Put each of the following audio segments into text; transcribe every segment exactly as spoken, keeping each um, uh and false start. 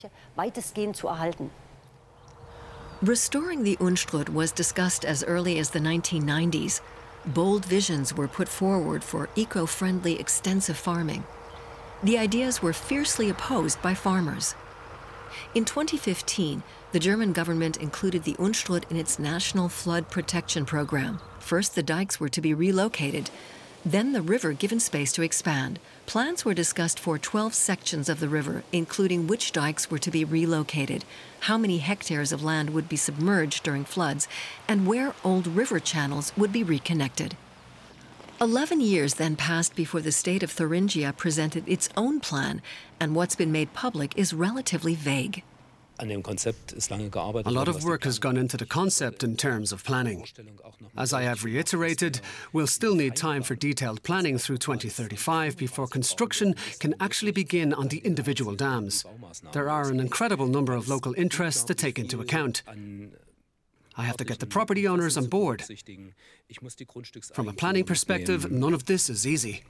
weitestgehend zu erhalten. Restoring the Unstrut was discussed as early as the nineteen nineties. Bold visions were put forward for eco-friendly extensive farming. The ideas were fiercely opposed by farmers. In twenty fifteen, the German government included the Unstrut in its national flood protection program. First, the dikes were to be relocated, then the river given space to expand. Plans were discussed for twelve sections of the river, including which dikes were to be relocated, how many hectares of land would be submerged during floods, and where old river channels would be reconnected. Eleven years then passed before the state of Thuringia presented its own plan, and what's been made public is relatively vague. A lot of work has gone into the concept in terms of planning. As I have reiterated, we'll still need time for detailed planning through twenty thirty-five before construction can actually begin on the individual dams. There are an incredible number of local interests to take into account. I have to get the property owners on board. From a planning perspective, none of this is easy.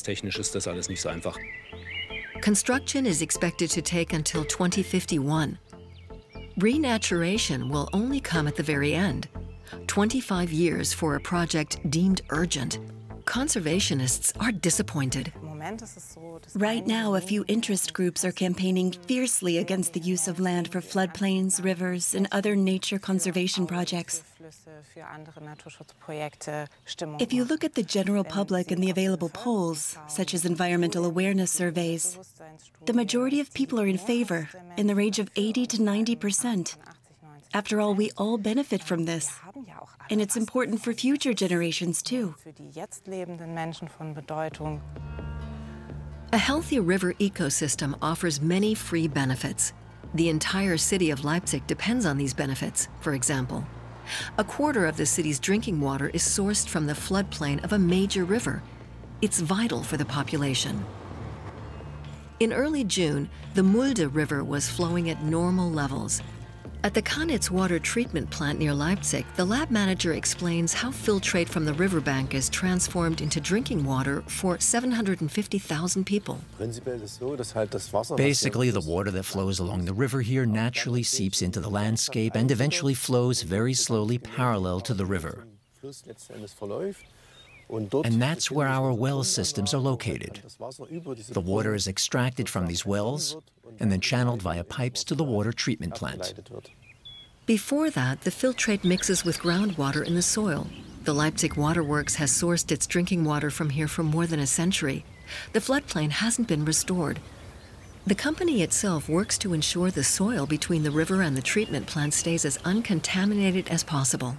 Construction is expected to take until twenty fifty-one. Renaturation will only come at the very end. twenty-five years for a project deemed urgent. Conservationists are disappointed. Right now, a few interest groups are campaigning fiercely against the use of land for floodplains, rivers, and other nature conservation projects. If you look at the general public and the available polls, such as environmental awareness surveys, the majority of people are in favor, in the range of eighty to ninety percent. After all, we all benefit from this, and it's important for future generations too. A healthy river ecosystem offers many free benefits. The entire city of Leipzig depends on these benefits. For example, a quarter of the city's drinking water is sourced from the floodplain of a major river. It's vital for the population. In early June, the Mulde River was flowing at normal levels. At the Kanitz water treatment plant near Leipzig, the lab manager explains how filtrate from the riverbank is transformed into drinking water for seven hundred fifty thousand people. Basically, the water that flows along the river here naturally seeps into the landscape and eventually flows very slowly parallel to the river. And that's where our well systems are located. The water is extracted from these wells and then channeled via pipes to the water treatment plant. Before that, the filtrate mixes with groundwater in the soil. The Leipzig Waterworks has sourced its drinking water from here for more than a century. The floodplain hasn't been restored. The company itself works to ensure the soil between the river and the treatment plant stays as uncontaminated as possible.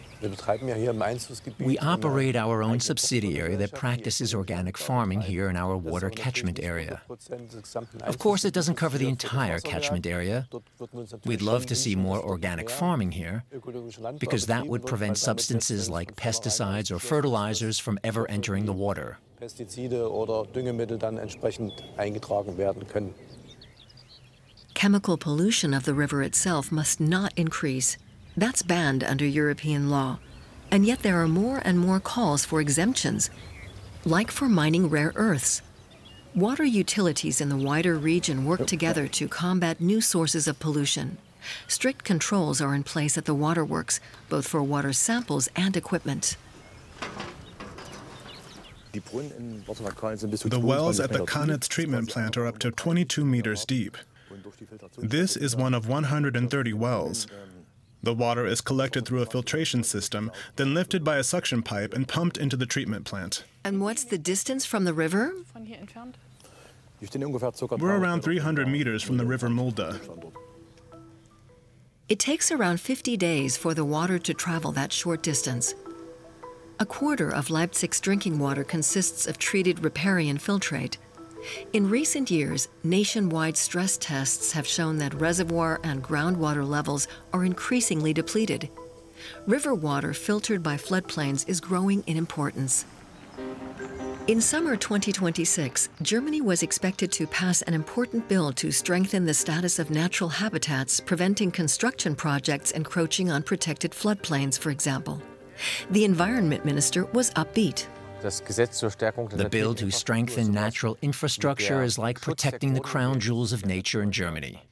We operate our own subsidiary that practices organic farming here in our water catchment area. Of course, it doesn't cover the entire catchment area. We'd love to see more organic farming here, because that would prevent substances like pesticides or fertilizers from ever entering the water. Chemical pollution of the river itself must not increase. That's banned under European law. And yet there are more and more calls for exemptions, like for mining rare earths. Water utilities in the wider region work together to combat new sources of pollution. Strict controls are in place at the waterworks, both for water samples and equipment. The wells at the Kanitz treatment plant are up to twenty-two meters deep. This is one of one hundred thirty wells. The water is collected through a filtration system, then lifted by a suction pipe and pumped into the treatment plant. And what's the distance from the river? We're around three hundred meters from the River Mulde. It takes around fifty days for the water to travel that short distance. A quarter of Leipzig's drinking water consists of treated riparian filtrate. In recent years, nationwide stress tests have shown that reservoir and groundwater levels are increasingly depleted. River water filtered by floodplains is growing in importance. In summer twenty twenty-six, Germany was expected to pass an important bill to strengthen the status of natural habitats, preventing construction projects encroaching on protected floodplains, for example. The environment minister was upbeat. The bill to strengthen natural infrastructure is like protecting the crown jewels of nature in Germany.